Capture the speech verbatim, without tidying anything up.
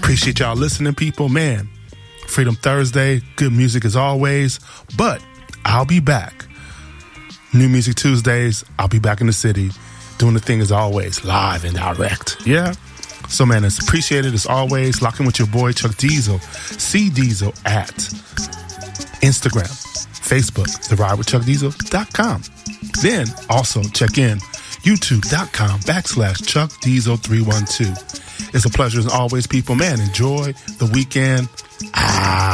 Appreciate y'all listening, people. Man, Freedom Thursday, good music as always. But I'll be back. New Music Tuesdays, I'll be back in the city doing the thing as always, live and direct. Yeah? So, man, it's appreciated as always. Lock in with your boy, Chuck Diesel. See Diesel at Instagram, Facebook, the ride with chuck diesel dot com. Then also check in youtube.com backslash Chuck Diesel three one two. It's a pleasure as always, people. Man, enjoy the weekend. Ah.